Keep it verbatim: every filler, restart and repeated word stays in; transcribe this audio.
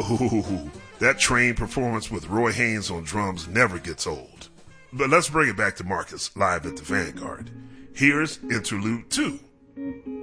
Ooh, that train performance with Roy Haynes on drums never gets old. But let's bring it back to Marcus live at the Vanguard. Here's Interlude two.